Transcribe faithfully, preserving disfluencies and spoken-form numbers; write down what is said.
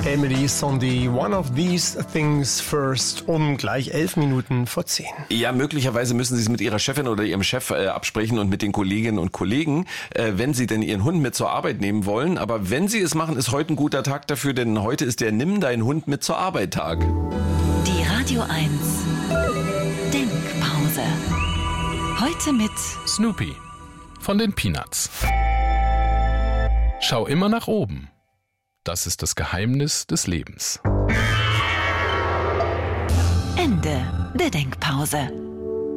Emily Sandé, One of These Things First, um gleich elf Minuten vor zehn. Ja, möglicherweise müssen Sie es mit Ihrer Chefin oder Ihrem Chef äh, absprechen und mit den Kolleginnen und Kollegen, äh, wenn Sie denn Ihren Hund mit zur Arbeit nehmen wollen. Aber wenn Sie es machen, ist heute ein guter Tag dafür, denn heute ist der Nimm deinen Hund mit zur Arbeit Tag. Die Radio eins Denkpause. Heute mit Snoopy von den Peanuts. Schau immer nach oben. Das ist das Geheimnis des Lebens. Ende der Denkpause.